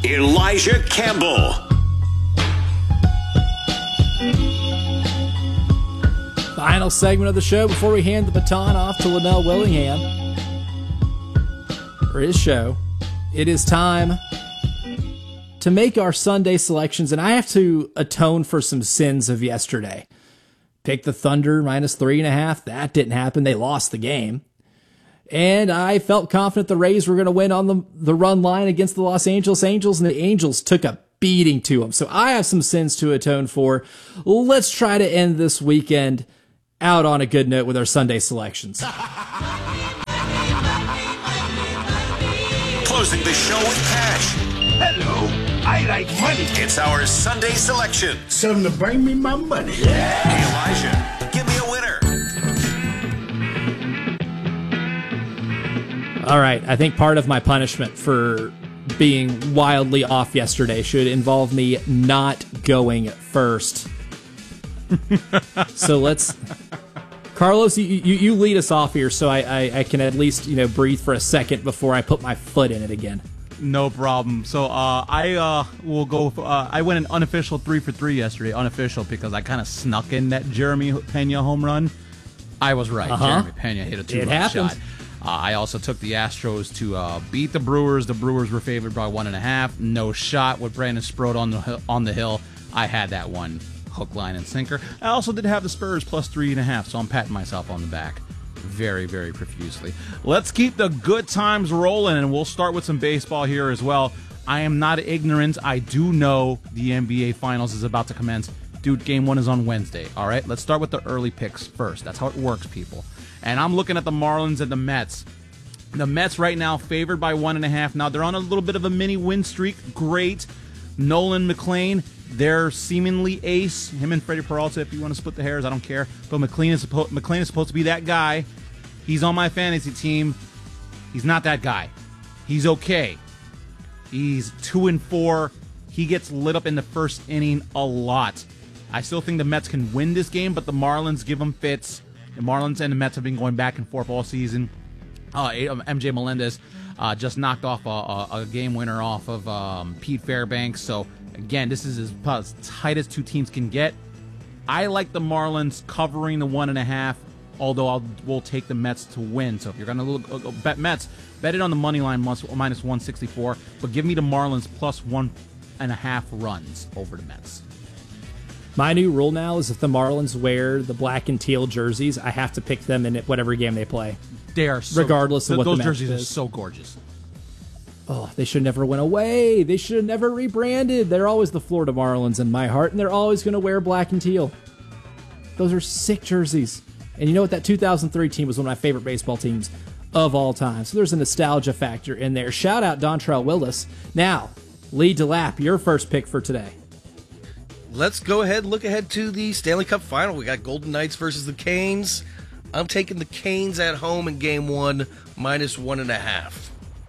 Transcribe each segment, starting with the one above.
Elijah Campbell. Final segment of the show before we hand the baton off to Linnell Willingham for his show. It is time to make our Sunday selections, and I have to atone for some sins of yesterday. Pick the Thunder -3.5. That didn't happen. They lost the game. And I felt confident the Rays were going to win on the run line against the Los Angeles Angels, and the Angels took a beating to them. So I have some sins to atone for. Let's try to end this weekend out on a good note with our Sunday selections. Closing the show with cash. Hello, I like money. It's our Sunday selection. Something to bring me my money. Hey, Elijah, give me a winner. All right, I think part of my punishment for being wildly off yesterday should involve me not going first. So let's... Carlos, you lead us off here so I can at least breathe for a second before I put my foot in it again. No problem. So I will go. I went an unofficial 3 for 3 yesterday. Unofficial because I kind of snuck in that Jeremy Pena home run. I was right. Jeremy Pena hit a 2-run shot. I also took the Astros to beat the Brewers. The Brewers were favored by 1.5. No shot with Brandon Sproat on the hill. I had that one. Hook, line, and sinker. I also did have the Spurs plus 3.5, so I'm patting myself on the back very, very profusely. Let's keep the good times rolling, and we'll start with some baseball here as well. I am not ignorant. I do know the NBA Finals is about to commence. Dude, Game 1 is on Wednesday, all right? Let's start with the early picks first. That's how it works, people. And I'm looking at the Marlins and the Mets. The Mets right now favored by 1.5. Now, they're on a little bit of a mini win streak. Great. Nolan McLean, their seemingly ace, him and Freddie Peralta, if you want to split the hairs, I don't care. But McLean is supposed to be that guy. He's on my fantasy team. He's not that guy. He's okay. He's 2-4. He gets lit up in the first inning a lot. I still think the Mets can win this game, but the Marlins give them fits. The Marlins and the Mets have been going back and forth all season. MJ Melendez just knocked off a game winner off of Pete Fairbanks. So, again, this is as tight as two teams can get. I like the Marlins covering the 1.5, although we'll take the Mets to win. So if you're going to bet Mets, bet it on the money line minus 164, but give me the Marlins plus 1.5 runs over the Mets. My new rule now is if the Marlins wear the black and teal jerseys, I have to pick them in whatever game they play. They are so, regardless of what those the jerseys match are is. so gorgeous. Oh, they should never went away. They should have never rebranded. They're always the Florida Marlins in my heart, and they're always going to wear black and teal. Those are sick jerseys. And you know what? That 2003 team was one of my favorite baseball teams of all time. So there's a nostalgia factor in there. Shout out Dontrell Willis. Now, Lee DeLapp, your first pick for today. Let's go ahead and look ahead to the Stanley Cup Final. We got Golden Knights versus the Canes. I'm taking the Canes at home in Game 1, minus 1.5.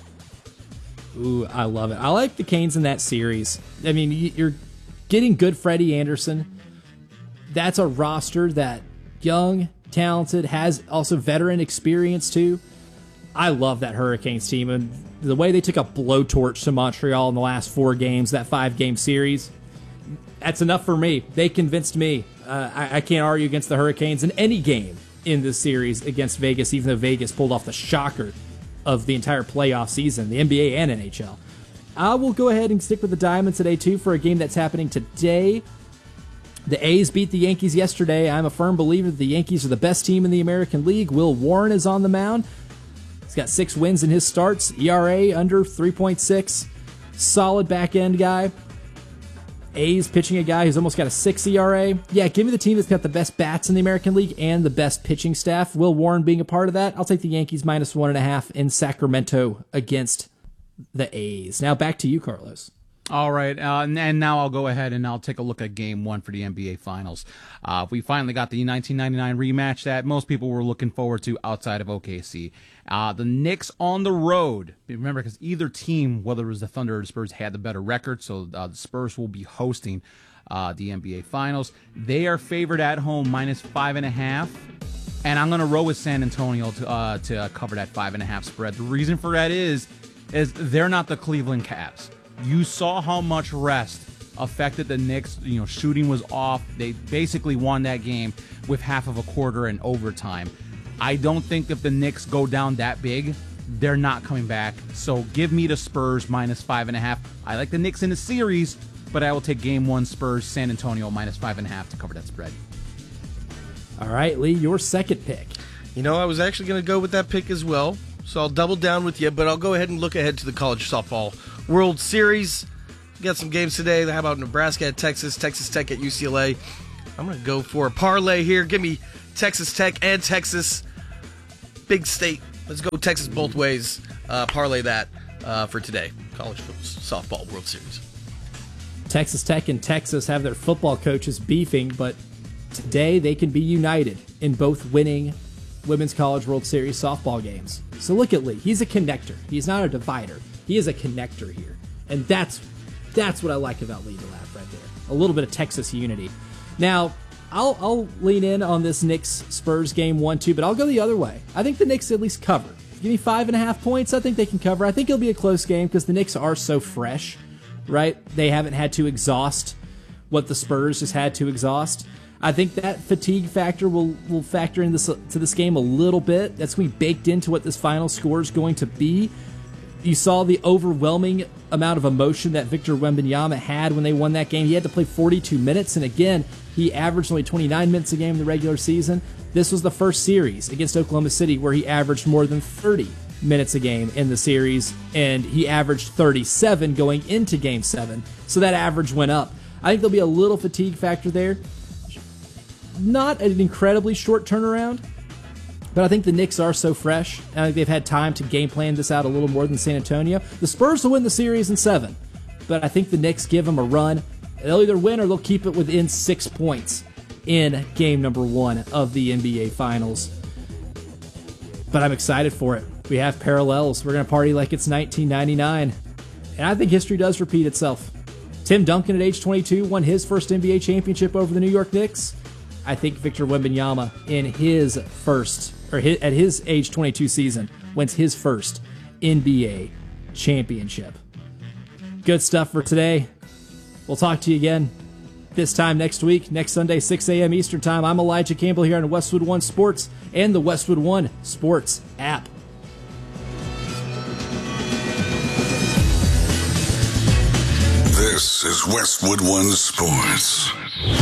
Ooh, I love it. I like the Canes in that series. I mean, you're getting good Freddie Anderson. That's a roster that young, talented, has also veteran experience too. I love that Hurricanes team, and the way they took a blowtorch to Montreal in the last 4 games, that 5-game series, that's enough for me. They convinced me. I can't argue against the Hurricanes in any game in this series against Vegas, even though Vegas pulled off the shocker of the entire playoff season, the NBA and NHL. I will go ahead and stick with the Diamond today, too, for a game that's happening today. The A's beat the Yankees yesterday. I'm a firm believer that the Yankees are the best team in the American League. Will Warren is on the mound. He's got 6 wins in his starts. ERA under 3.6. Solid back-end guy. A's pitching a guy who's almost got a 6 ERA. Yeah, give me the team that's got the best bats in the American League and the best pitching staff. Will Warren being a part of that. I'll take the Yankees minus 1.5 in Sacramento against the A's. Now back to you, Carlos. All right, and now I'll go ahead and I'll take a look at Game 1 for the NBA Finals. We finally got the 1999 rematch that most people were looking forward to outside of OKC. The Knicks on the road. Remember, because either team, whether it was the Thunder or the Spurs, had the better record, so the Spurs will be hosting the NBA Finals. They are favored at home minus 5.5, and I'm going to roll with San Antonio to cover that 5.5 spread. The reason for that is they're not the Cleveland Cavs. You saw how much rest affected the Knicks. Shooting was off. They basically won that game with half of a quarter and overtime. I don't think if the Knicks go down that big, they're not coming back. So give me the Spurs -5.5. I like the Knicks in the series, but I will take game 1 Spurs San Antonio -5.5 to cover that spread. All right, Lee, your second pick. I was actually going to go with that pick as well, so I'll double down with you, but I'll go ahead and look ahead to the College Softball World Series. We got some games today. How about Nebraska at Texas, Texas Tech at UCLA? I'm going to go for a parlay here. Give me Texas Tech and Texas. Big state. Let's go Texas both ways. Parlay that for today. College Softball World Series. Texas Tech and Texas have their football coaches beefing, but today they can be united in both winning Women's College World Series softball games. So look at Lee. He's a connector. He's not a divider. He is a connector here. And that's what I like about Lee DeLapp right there. A little bit of Texas unity. Now, I'll lean in on this Knicks-Spurs game 1-2, but I'll go the other way. I think the Knicks at least cover. Give me 5.5 points. I think they can cover. I think it'll be a close game because the Knicks are so fresh, right? They haven't had to exhaust what the Spurs just had to exhaust. I think that fatigue factor will factor into this game a little bit. That's going to be baked into what this final score is going to be. You saw the overwhelming amount of emotion that Victor Wembanyama had when they won that game. He had to play 42 minutes, and again, he averaged only 29 minutes a game in the regular season. This was the first series against Oklahoma City where he averaged more than 30 minutes a game in the series, and he averaged 37 going into Game 7, so that average went up. I think there'll be a little fatigue factor there. Not an incredibly short turnaround, but I think the Knicks are so fresh. I think they've had time to game plan this out a little more than San Antonio. The Spurs will win the series in 7, but I think the Knicks give them a run. They'll either win or they'll keep it within 6 points in game number 1 of the NBA Finals. But I'm excited for it. We have parallels. We're going to party like it's 1999. And I think history does repeat itself. Tim Duncan at age 22 won his first NBA championship over the New York Knicks. I think Victor Wembanyama at his age 22 season wins his first NBA championship. Good stuff for today. We'll talk to you again this time next week, next Sunday, 6 a.m. Eastern Time. I'm Elijah Campbell here on Westwood One Sports and the Westwood One Sports app. This is Westwood One Sports.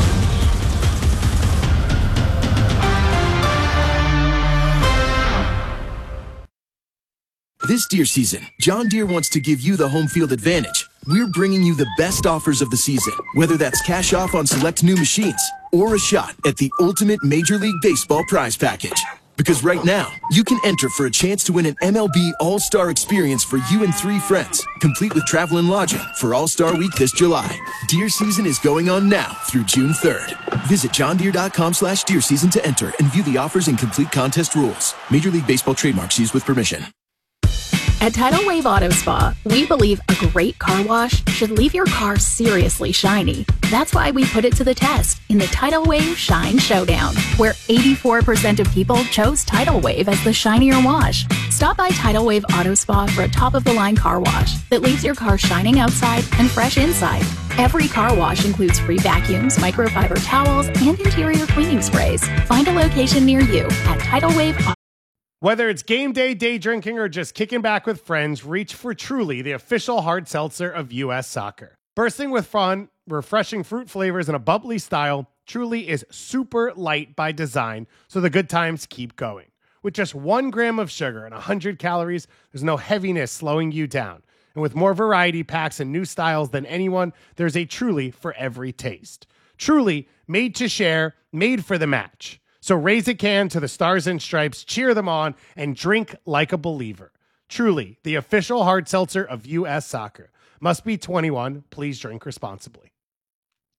This deer season, John Deere wants to give you the home field advantage. We're bringing you the best offers of the season, whether that's cash off on select new machines or a shot at the ultimate Major League Baseball prize package. Because right now, you can enter for a chance to win an MLB All-Star experience for you and 3 friends, complete with travel and lodging for All-Star Week this July. Deer season is going on now through June 3rd. Visit johndeere.com/deer season to enter and view the offers and complete contest rules. Major League Baseball trademarks used with permission. At Tidal Wave Auto Spa, we believe a great car wash should leave your car seriously shiny. That's why we put it to the test in the Tidal Wave Shine Showdown, where 84% of people chose Tidal Wave as the shinier wash. Stop by Tidal Wave Auto Spa for a top-of-the-line car wash that leaves your car shining outside and fresh inside. Every car wash includes free vacuums, microfiber towels, and interior cleaning sprays. Find a location near you at Tidal Wave Auto. Whether it's game day, day drinking, or just kicking back with friends, reach for Truly, the official hard seltzer of U.S. Soccer. Bursting with fun, refreshing fruit flavors, and a bubbly style, Truly is super light by design, so the good times keep going. With just 1 gram of sugar and 100 calories, there's no heaviness slowing you down. And with more variety packs and new styles than anyone, there's a Truly for every taste. Truly, made to share, made for the match. So raise a can to the Stars and Stripes, cheer them on, and drink like a believer. Truly, the official hard seltzer of U.S. Soccer. Must be 21. Please drink responsibly.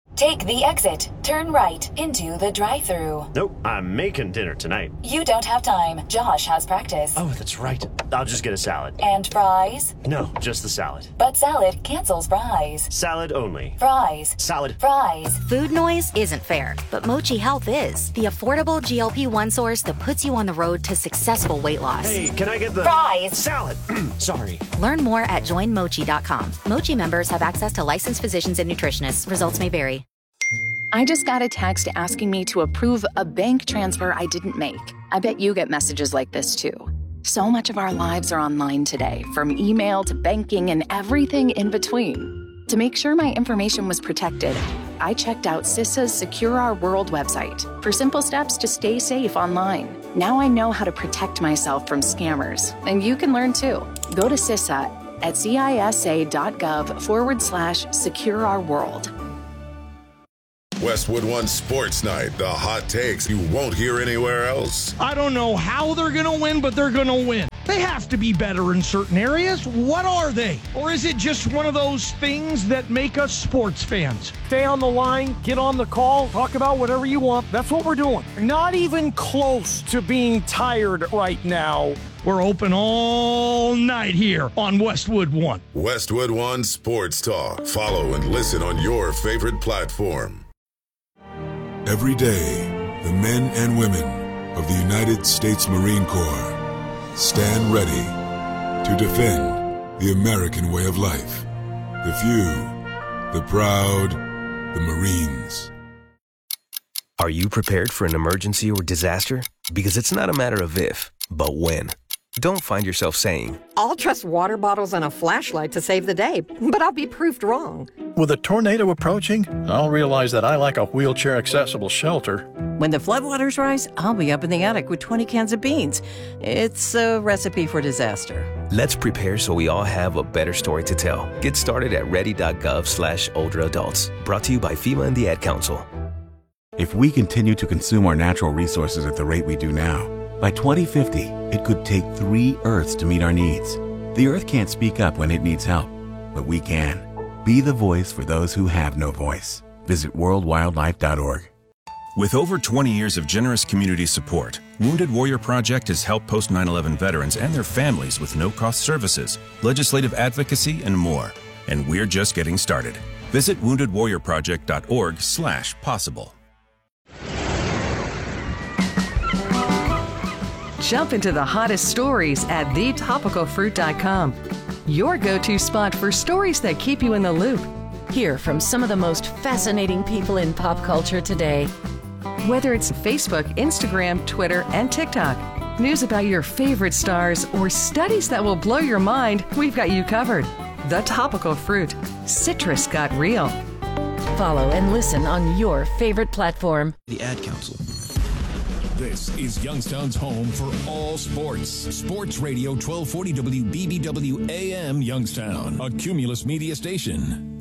Take the exit. Turn right into the drive-thru. Nope, I'm making dinner tonight. You don't have time. Josh has practice. Oh, that's right. I'll just get a salad. And fries? No, just the salad. But salad cancels fries. Salad only. Fries. Salad. Fries. Food noise isn't fair, but Mochi Health is. The affordable GLP-1 source that puts you on the road to successful weight loss. Hey, can I get the... Fries. Salad. Sorry. Learn more at joinmochi.com. Mochi members have access to licensed physicians and nutritionists. Results may vary. I just got a text asking me to approve a bank transfer I didn't make. I bet you get messages like this too. So much of our lives are online today, from email to banking and everything in between. To make sure my information was protected, I checked out CISA's Secure Our World website for simple steps to stay safe online. Now I know how to protect myself from scammers, and you can learn too. Go to CISA at cisa.gov/Secure Our World. Westwood One Sports Night, the hot takes you won't hear anywhere else. I don't know how they're going to win, but they're going to win. They have to be better in certain areas. What are they? Or is it just one of those things that make us sports fans? Stay on the line, get on the call, talk about whatever you want. That's what we're doing. Not even close to being tired right now. We're open all night here on Westwood One. Westwood One Sports Talk. Follow and listen on your favorite platform. Every day, the men and women of the United States Marine Corps stand ready to defend the American way of life. The few, the proud, the Marines. Are you prepared for an emergency or disaster? Because it's not a matter of if, but when. Don't find yourself saying, I'll trust water bottles and a flashlight to save the day, but I'll be proved wrong. With a tornado approaching, I'll realize that I lack a wheelchair-accessible shelter. When the floodwaters rise, I'll be up in the attic with 20 cans of beans. It's a recipe for disaster. Let's prepare so we all have a better story to tell. Get started at ready.gov/older adults. Brought to you by FEMA and the Ad Council. If we continue to consume our natural resources at the rate we do now, by 2050, it could take 3 Earths to meet our needs. The Earth can't speak up when it needs help, but we can. Be the voice for those who have no voice. Visit worldwildlife.org. With over 20 years of generous community support, Wounded Warrior Project has helped post 9/11 veterans and their families with no-cost services, legislative advocacy, and more. And we're just getting started. Visit woundedwarriorproject.org/possible. Jump into the hottest stories at thetopicalfruit.com. Your go-to spot for stories that keep you in the loop. Hear from some of the most fascinating people in pop culture today. Whether it's Facebook, Instagram, Twitter, and TikTok, news about your favorite stars, or studies that will blow your mind, we've got you covered. The Topical Fruit. Citrus got real. Follow and listen on your favorite platform. The Ad Council. This is Youngstown's home for all sports. Sports Radio 1240 WBBW AM Youngstown, a Cumulus media station.